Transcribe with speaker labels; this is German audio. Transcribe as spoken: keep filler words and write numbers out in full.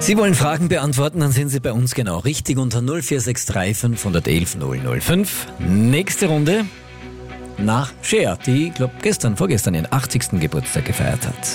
Speaker 1: Sie wollen Fragen beantworten, dann sind Sie bei uns genau richtig unter null vier sechs drei fünf eins eins null null fünf. Nächste Runde nach Cher, die, ich glaube, gestern, vorgestern ihren achtzigsten Geburtstag gefeiert hat.